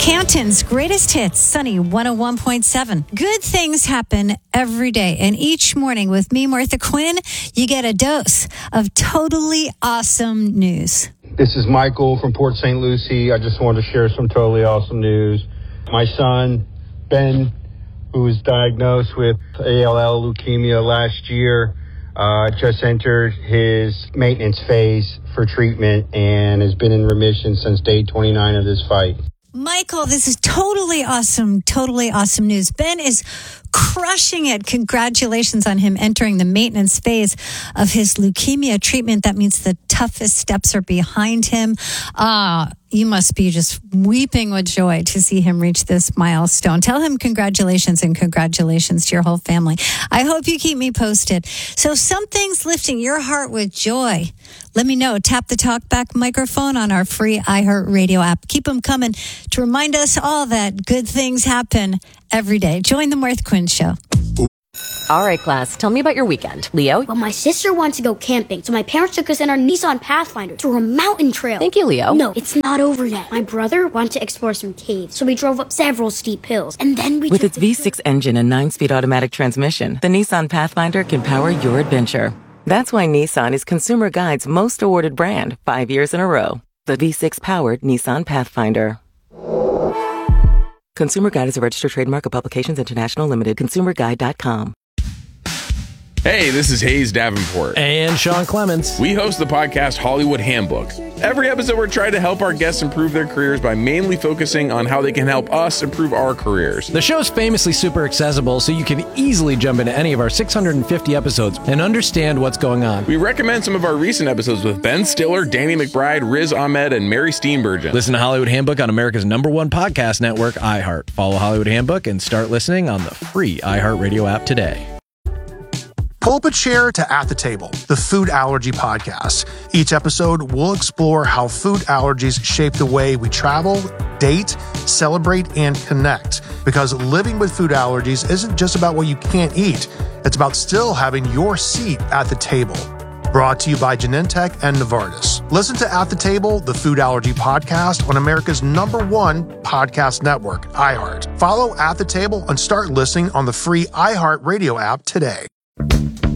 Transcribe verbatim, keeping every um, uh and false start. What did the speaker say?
Canton's greatest hits, Sunny one oh one point seven. Good things happen every day. And each morning with me, Martha Quinn, you get a dose of totally awesome news. This is Michael from Port Saint Lucie. I just wanted to share some totally awesome news. My son, Ben, who was diagnosed with A L L leukemia last year, uh, just entered his maintenance phase for treatment and has been in remission since day twenty-nine of this fight. Michael, this is totally awesome, totally awesome news. Ben is crushing it. Congratulations on him entering the maintenance phase of his leukemia treatment. That means the toughest steps are behind him. Ah, uh, you must be just weeping with joy to see him reach this milestone. Tell him congratulations and congratulations to your whole family. I hope you keep me posted. So something's lifting your heart with joy. Let me know. Tap the talkback microphone on our free iHeartRadio app. Keep them coming to remind us all that good things happen every day. Join the Martha Quinn Show. All right, class, tell me about your weekend. Leo? Well, my sister wanted to go camping, so my parents took us in our Nissan Pathfinder through a mountain trail. Thank you, Leo. No, it's not over yet. My brother wanted to explore some caves, so we drove up several steep hills, and then we With took its V six engine and nine-speed automatic transmission, the Nissan Pathfinder can power your adventure. That's why Nissan is Consumer Guide's most awarded brand, five years in a row. The V six-powered Nissan Pathfinder. Consumer Guide is a registered trademark of Publications International Limited. consumer guide dot com. Hey, this is Hayes Davenport. And Sean Clements. We host the podcast Hollywood Handbook. Every episode, we're trying to help our guests improve their careers by mainly focusing on how they can help us improve our careers. The show's famously super accessible, so you can easily jump into any of our six hundred fifty episodes and understand what's going on. We recommend some of our recent episodes with Ben Stiller, Danny McBride, Riz Ahmed, and Mary Steenburgen. Listen to Hollywood Handbook on America's number one podcast network, iHeart. Follow Hollywood Handbook and start listening on the free iHeartRadio app today. Pull up a chair to At the Table, the food allergy podcast. Each episode, we'll explore how food allergies shape the way we travel, date, celebrate, and connect. Because living with food allergies isn't just about what you can't eat. It's about still having your seat at the table. Brought to you by Genentech and Novartis. Listen to At the Table, the food allergy podcast on America's number one podcast network, iHeart. Follow At the Table and start listening on the free iHeartRadio app today.